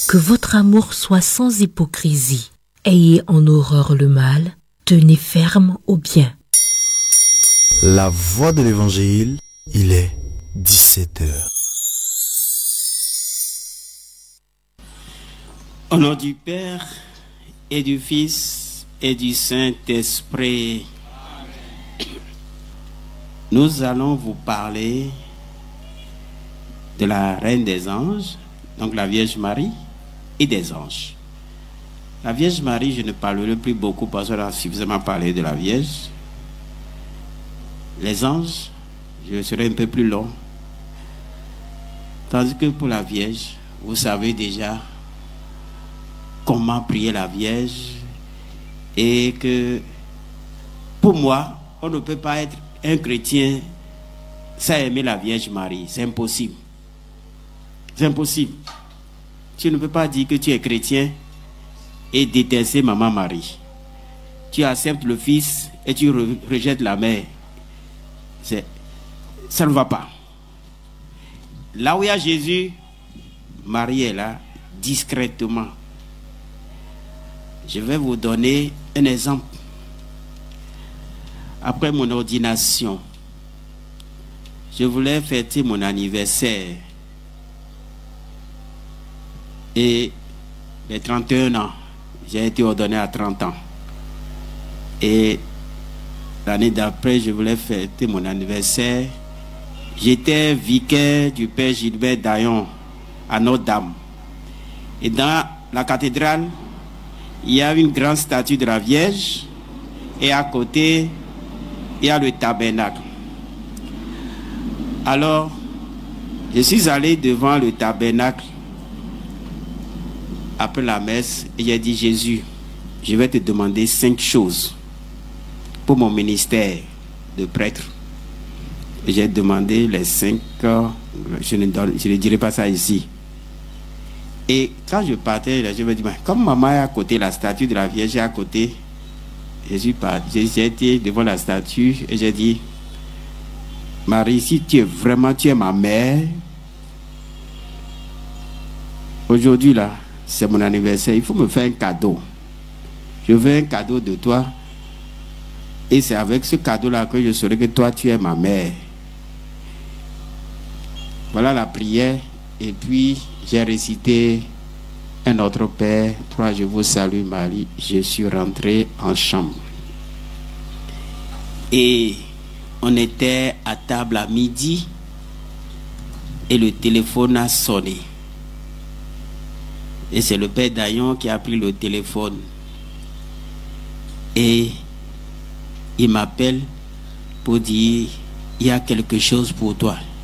Que votre amour soit sans hypocrisie. Ayez en horreur le mal, tenez ferme au bien. La voix de l'évangile, il est 17h. Au nom du Père et du Fils et du Saint-Esprit, nous allons vous parler de la Reine des Anges, donc la Vierge Marie, et des anges. La Vierge Marie, je ne parlerai plus beaucoup parce qu'on a suffisamment parlé de la Vierge. Les anges, je serai un peu plus long. Tandis que pour la Vierge, vous savez déjà comment prier la Vierge et que pour moi, on ne peut pas être un chrétien sans aimer la Vierge Marie. C'est impossible. C'est impossible. Tu ne peux pas dire que tu es chrétien et détester Maman Marie. Tu acceptes le Fils et tu rejettes la Mère. Ça ne va pas. Là où il y a Jésus, Marie est là, discrètement. Je vais vous donner un exemple. Après mon ordination, je voulais fêter mon anniversaire. Et les 31 ans, j'ai été ordonné à 30 ans. Et l'année d'après, je voulais fêter mon anniversaire. J'étais vicaire du Père Gilbert Daillon à Notre-Dame. Et dans la cathédrale, il y a une grande statue de la Vierge. Et à côté, il y a le tabernacle. Alors, je suis allé devant le tabernacle après la messe et j'ai dit: Jésus, je vais te demander 5 choses pour mon ministère de prêtre. Et j'ai demandé les 5, je ne dirai pas ça ici. Et quand je partais, je me dis, comme maman est à côté, la statue de la Vierge est à côté, j'ai été devant la statue et j'ai dit: Marie, si tu es ma mère, aujourd'hui là, c'est mon anniversaire, il faut me faire un cadeau. Je veux un cadeau de toi. Et c'est avec ce cadeau-là que je saurai que toi, tu es ma mère. Voilà la prière. Et puis, j'ai récité un autre Père. 3, je vous salue Marie. Je suis rentré en chambre. Et on était à table à midi. Et le téléphone a sonné. Et c'est le Père Daillon qui a pris le téléphone. Et il m'appelle pour dire: il y a quelque chose pour toi.